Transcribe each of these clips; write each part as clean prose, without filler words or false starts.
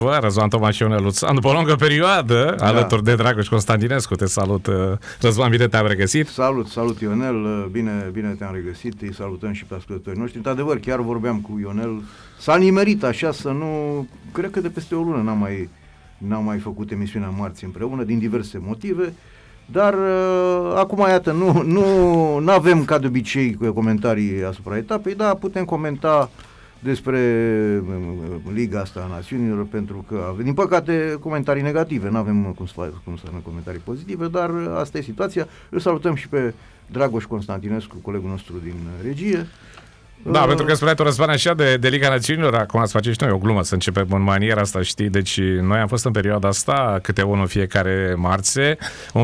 Răzvan Toma și Ionel Luțan, după o lungă perioadă, alături de Dragoș Constantinescu. Te salut, Răzvan, bine te-am regăsit. Salut Ionel, bine te-am regăsit, îi salutăm și pe ascultătorii noștri. Într-adevăr, chiar vorbeam cu Ionel, s-a nimerit așa să nu, cred că de peste o lună n-am mai făcut emisiunea marți împreună, din diverse motive, dar acum, iată, nu avem ca de obicei comentarii asupra etapei, dar putem comenta despre Liga asta a Națiunilor, pentru că, din păcate, comentarii negative, nu avem cum să avem comentarii pozitive, dar asta e situația. Îl salutăm și pe Dragoș Constantinescu, colegul nostru din regie. Da, pentru că spuneai tu, Răzvan, așa de Liga Națiunilor, acum să facem și noi o glumă, să începem în maniera asta, știi? Deci noi am fost în perioada asta câte unul în fiecare marți, un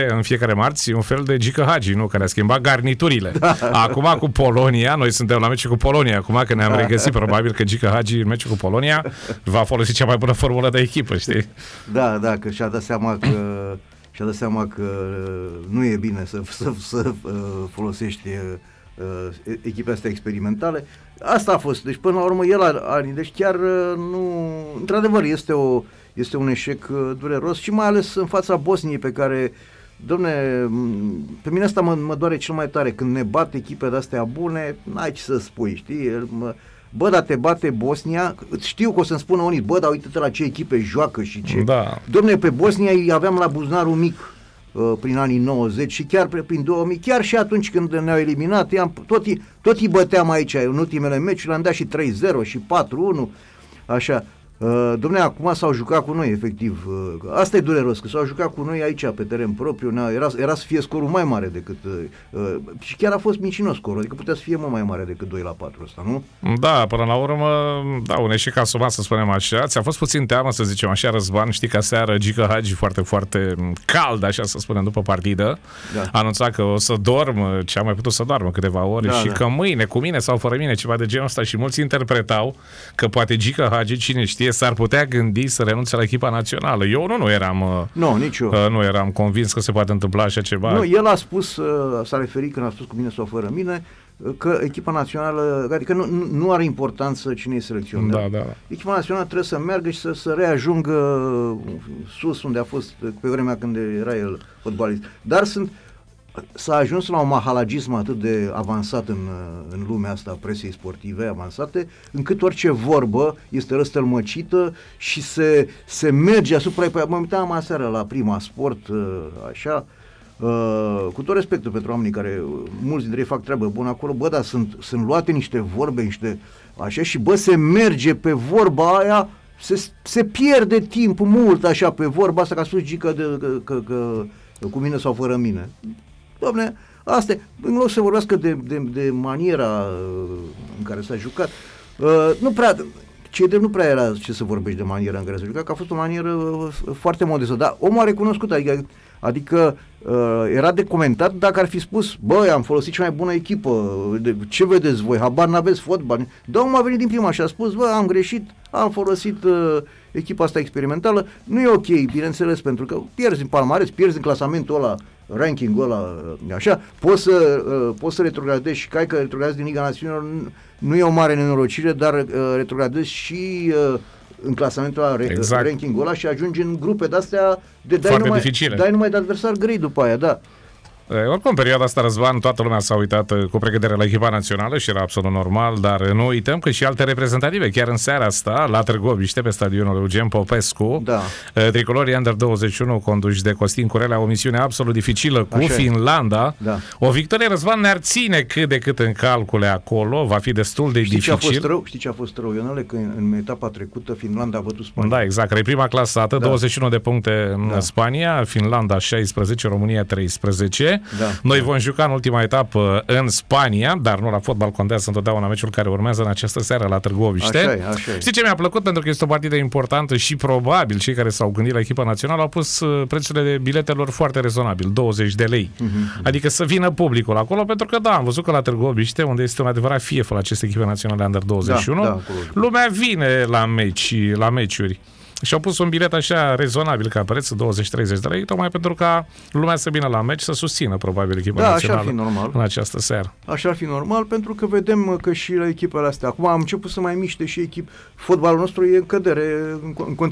fel de Gică Hagi, nu? Care a schimbat garniturile. Acum cu Polonia, noi suntem la meciul cu Polonia, acum că ne-am regăsit, probabil că Gică Hagi în meciul cu Polonia va folosi cea mai bună formulă de echipă, știi? Da, că și-a dat seama că nu e bine să folosești echipe astea experimentale. Asta a fost. Deci până la urmă deci chiar nu, într-adevăr este un eșec dureros și mai ales în fața Bosniei, pe care, domne, pe mine asta mă doare cel mai tare, când ne bat echipe de-astea bune, n-ai ce să spui, știi? Bă, dar te bate Bosnia, știu că o să-mi spună unii, bă, dar uite-te la ce echipe joacă și ce. Da. Domne, pe Bosnia îi aveam la buzunarul mic prin anii 90 și chiar prin 2000, chiar și atunci când ne-au eliminat, tot îi băteam aici în ultimele meciuri, am dat și 3-0 și 4-1, așa. Dom'le, acum s-au jucat cu noi, efectiv. Asta e dureros, că s-au jucat cu noi aici, pe teren propriu. Era să fie scorul mai mare decât... și chiar a fost mincinos scorul, adică putea să fie mult mai mare decât 2-4 ăsta, nu? Da, până la urmă, da, un eșec asumat, să spunem așa. Ți-a fost puțin teamă, să zicem așa, Răzvan? Știi că aseară Gică Hagi, foarte, foarte cald, așa să spunem, după partidă, anunța că o să dorm, ce a mai putut să doarmă câteva ore și că mâine, cu mine sau fără mine, ceva de genul ăsta, și mulți interpretau că poate Gică Hagi, cine știe, s-ar putea gândi să renunțe la echipa națională. Eu nu eram... Nici eu. Nu eram convins că se poate întâmpla așa ceva. Nu, el a spus, s-a referit când a spus cu mine sau fără mine, că echipa națională, adică nu are importanță cine e selecționar. Da. Echipa națională trebuie să meargă și să reajungă sus unde a fost pe vremea când era el fotbalist. Dar s-a ajuns la un mahalagism atât de avansat în lumea asta, presei sportive avansate, încât orice vorbă este răstălmăcită și se merge asupra... Mă uitam aseară la Prima Sport, așa, cu tot respectul pentru oamenii care, mulți dintre ei fac treabă bună acolo, bă, dar sunt luate niște vorbe, niște așa, și bă, se merge pe vorba aia, se pierde timp mult așa pe vorba asta, că a spus Gică că cu mine sau fără mine. Doamne, asta e, în loc să vorbească de maniera în care s-a jucat, nu prea era ce să vorbești de maniera în care s-a jucat, că a fost o manieră foarte modestă, dar omul a recunoscut, adică era de comentat dacă ar fi spus, băi, am folosit cea mai bună echipă, ce vedeți voi, habar n-aveți fotbal. Dar omul a venit din prima și a spus, bă, am greșit, am folosit echipa asta experimentală, nu e ok, bineînțeles, pentru că pierzi în palmares, pierzi în clasamentul ăla, rankingul ăla, așa, poți să retrogradezi și că retrogradezi din Liga Națiunilor, nu e o mare nenorocire, dar retrogradezi și în clasamentul ăla, rankingul ăla, și ajungi în grupe de-astea dai numai de adversar grei după aia, da. Oricum, perioada asta, Răzvan, toată lumea s-a uitat cu pregătire la echipa națională și era absolut normal, dar nu uităm că și alte reprezentative, chiar în seara asta, la Târgoviște, pe stadionul Eugen Popescu, tricolorii Under 21 conduși de Costin Curelea, o misiune absolut dificilă cu Finlanda. O victorie, Răzvan, ne-ar ține cât de cât în calcule acolo, va fi destul de dificil. Știi ce a fost rău, Ionele? Că în etapa trecută Finlanda a bătut Spania. Da, exact, că e prima clasată, 21 de puncte în Spania, Finlanda 16, România 13. Noi vom juca în ultima etapă în Spania, dar nu la fotbal, contează întotdeauna meciul care urmează în această seară la Târgoviște. Așa e. Știi ce mi-a plăcut? Pentru că este o partidă importantă și probabil cei care s-au gândit la echipa națională au pus prețurile biletelor foarte rezonabil, 20 de lei. Adică să vină publicul acolo, pentru că am văzut că la Târgoviște, unde este un adevărat fief la aceste echipe naționale Under 21, lumea vine la meciuri. Și au pus un bilet așa rezonabil ca preț, 20-30 de lei, tocmai pentru ca lumea să vină la meci, să susțină probabil echipa națională așa ar fi normal. în această seară. Așa ar fi normal, pentru că vedem că și la echipele astea, acum am început să mai miște și fotbalul nostru e în cădere în